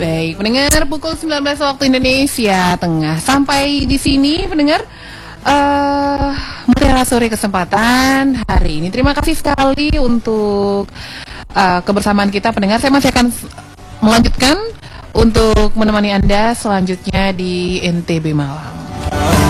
Baik, pendengar, pukul 19 waktu Indonesia Tengah. Sampai di sini, pendengar, Mutiara Sore kesempatan hari ini. Terima kasih sekali untuk kebersamaan kita, pendengar. Saya masih akan melanjutkan untuk menemani Anda selanjutnya di NTB Malam.